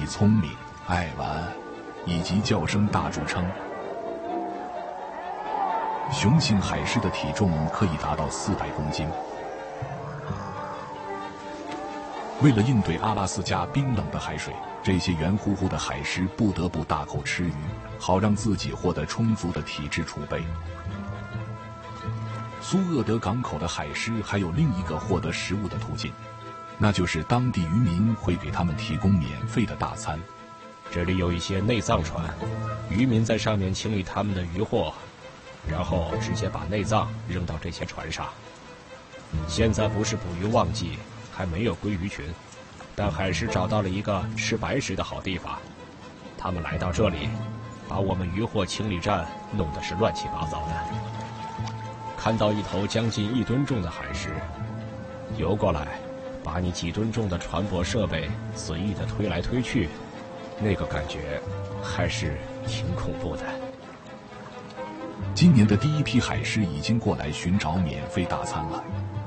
聪明、爱玩以及叫声大著称。雄性海狮的体重可以达到400公斤。为了应对阿拉斯加冰冷的海水，这些圆乎乎的海狮不得不大口吃鱼，好让自己获得充足的体质储备。苏厄德港口的海狮还有另一个获得食物的途径，那就是当地渔民会给他们提供免费的大餐。 这里有一些内脏船，渔民在上面清理他们的渔获，然后直接把内脏扔到这些船上。现在不是捕鱼旺季，还没有归鱼群，但海狮找到了一个吃白食的好地方。他们来到这里，把我们渔获清理站弄得是乱七八糟的。看到一头将近1吨重的海狮游过来，把你几吨重的船舶设备随意的推来推去，那个感觉还是挺恐怖的。 今年的第一批海狮已经过来寻找免费大餐了。